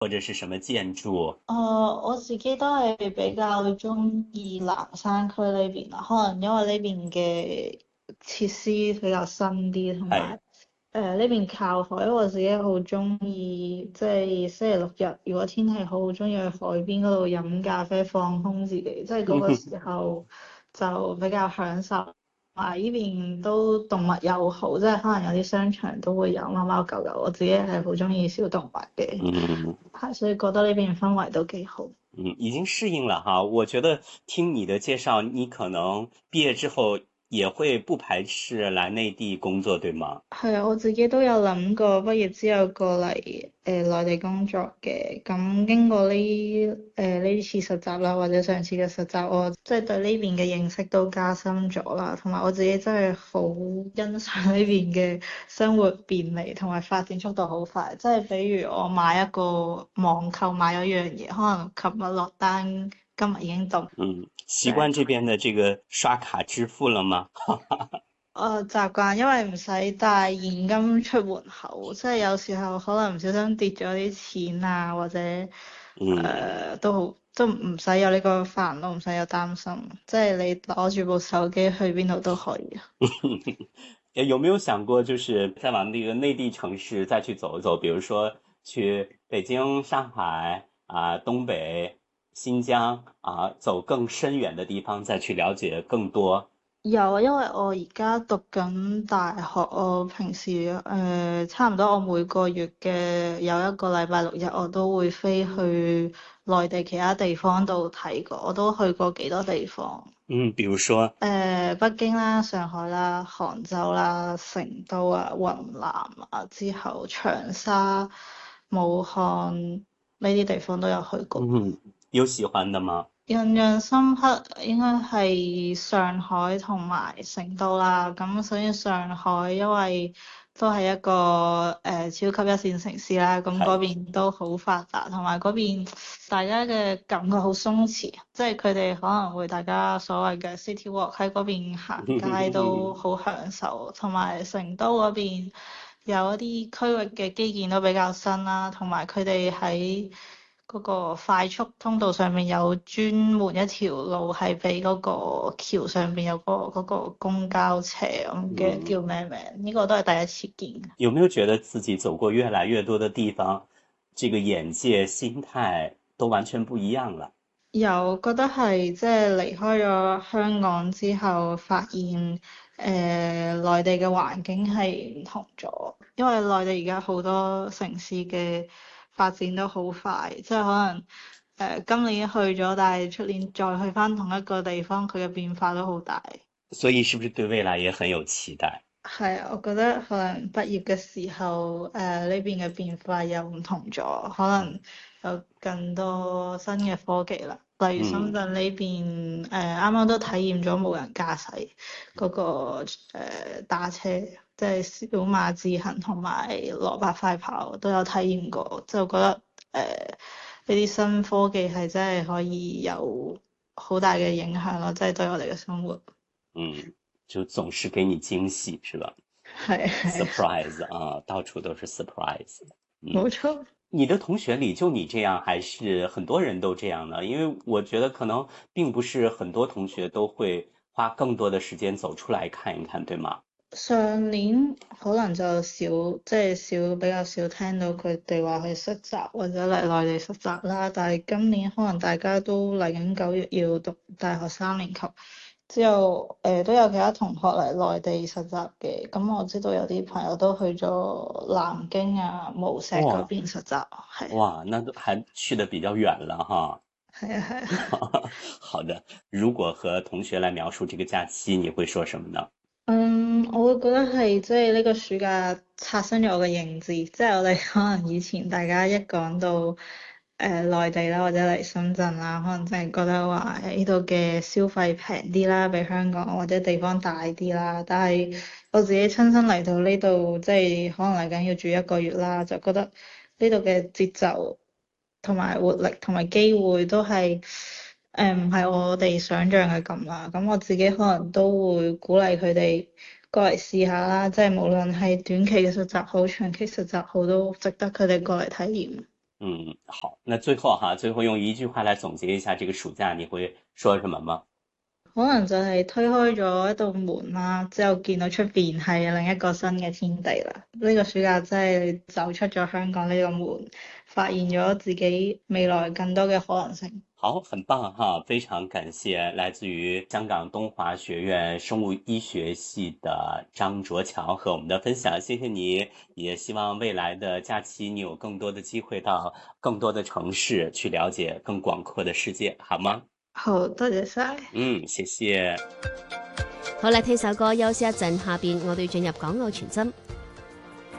或者是什麼建築？ 我自己都係比較中意南山區呢邊啦，可能因為呢邊嘅設施比較新啲，同係。 埋呢邊靠海，我自己好中意，即係星期六日如果天氣好，中意去海邊嗰度飲咖啡放空自己，即係嗰個時候就比較享受。同埋呢邊都動物友好，即係可能有啲商場都會有貓貓狗狗，我自己係好中意小動物嘅。 嗯係，所以覺得呢邊氛圍都幾好。 嗯，已經適應了哈。我覺得聽你的介紹，你可能畢業之後也會不排斥來內地工作，對嗎？ 係啊，我自己都有諗過畢業之後過嚟內地工作嘅。咁經過呢次實習啦，或者上次嘅實習，我即係對呢邊嘅認識都加深咗啦。同埋我自己真係好欣賞呢邊嘅生活便利同埋發展速度好快。即係比如我買一個網購買咗一樣嘢，可能琴日落單，今日已經到。 嗯，習慣這邊的這個刷卡支付了嗎？ 習慣，因為唔使帶現金出門口，即係有時候可能唔小心跌咗啲錢啊，或者嗯。 都好，都唔使有呢個煩惱，唔使有擔心，即係你攞住部手機去邊度都可以。 有沒有想過，就是再往那個內地城市再去走一走，比如說去北京、上海啊、東北、新疆啊，走更深遠的地方，再去了解更多。 有啊，因為我而家讀緊大學，我平時差唔多我每個月嘅有一個禮拜六日，我都會飛去內地其他地方度睇過，我都去過幾多地方。 嗯，比如說。 北京啦、上海啦、杭州啦、成都啊、雲南啊，之後長沙、武漢呢啲地方都有去過。 嗯，有喜歡的嗎？ 印象深刻應該係上海同埋成都啦。咁首先上海因為都係一個超級一線城市啦，咁嗰係。 邊都好發達，同埋嗰邊大家嘅感覺好鬆弛，即係佢哋可能會大家所謂嘅 city walk 喺嗰邊行街都好享受，同埋成都嗰邊有一啲區域嘅基建都比較新啦，同埋佢哋喺嗰個快速通道上面有專門一條路係俾嗰個橋上邊有嗰個公交車咁嘅， 嗯， 叫咩名？呢個都係第一次見。 有沒有覺得自己走過越來越多的地方，這個眼界、心態都完全不一樣了？ 有覺得係即係離開咗香港之後，發現內地嘅環境係唔同咗，因為內地而家好多城市嘅發展都好快，即係可能今年去咗，但係出年再去返同一個地方，佢嘅變化都好大。 所以是不是對未來也很有期待？ 係啊，我覺得可能畢業嘅時候，呢邊嘅變化又唔同咗，可能有更多新嘅科技啦。例如深嗯圳呢邊，啱啱都體驗咗無人駕駛嗰個打車，即係小馬智行同埋蘿蔔快跑都有體驗過，就覺得呢啲新科技係真係可以有好大嘅影響咯，即係對我哋嘅生活。 嗯，就總是給你驚喜，是吧係係， ？surprise 啊，到處都是 surprise。嗯， 冇錯。 你的同學裡就你這樣，還是很多人都這樣呢？因為我覺得可能並不是很多同學都會花更多的時間走出來看一看，對嗎？ 上年可能就少，即係比較少聽到佢哋話去實習或者嚟內地實習啦。但係今年可能大家都嚟緊9月要讀大學3年級，之後都有其他同學嚟內地實習嘅。咁我知道有啲朋友都去咗南京啊、無錫嗰哇邊實習，係哇，那都還去得比較遠了哈。 係啊係啊。 好的，如果和同學來描述這個假期，你會說什麼呢？ 我會覺得係即係呢個暑假刷新咗我嘅認知，即係我哋可能以前大家一講到內地啦或者嚟深圳啦，可能真係覺得話呢度嘅消費平啲啦，比香港或者地方大啲啦。但係我自己親身嚟到呢度，即係可能嚟緊要住1個月啦，就覺得呢度嘅節奏同埋活力同埋機會都係唔係我哋想象嘅咁啦。咁我自己可能都會鼓勵佢哋過嚟試下啦，即係無論係短期嘅實習好，長期實習好，都值得佢哋過嚟體驗。 好，那最後哈，最後用一句話來總結一下這個暑假，你會說什麼嗎？ 可能就係推開咗一道門啦，之後見到出邊係另一個新嘅天地啦。呢個暑假真係走出咗香港呢個門，發現咗自己未來更多嘅可能性。 好，很棒哈，非常感謝來自於香港東華學院生物醫學系的張卓強和我們的分享，謝謝你，也希望未來的假期你有更多的機會到更多的城市去了解更廣闊的世界，好嗎？ 好，多謝晒。 謝謝。 好啦，聽首歌休息一陣，下邊我哋進入港澳傳真。